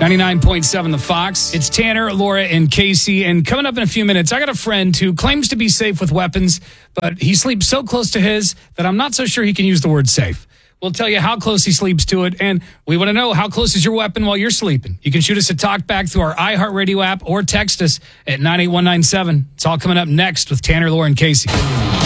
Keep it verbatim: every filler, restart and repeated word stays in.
ninety-nine point seven The Fox. It's Tanner, Laura, and Casey. And coming up in a few minutes, I got a friend who claims to be safe with weapons, but he sleeps so close to his that I'm not so sure he can use the word safe. We'll tell you how close he sleeps to it, and we want to know how close is your weapon while you're sleeping. You can shoot us a talk back through our iHeartRadio app or text us at nine eight one nine seven. It's all coming up next with Tanner, Laura, and Casey.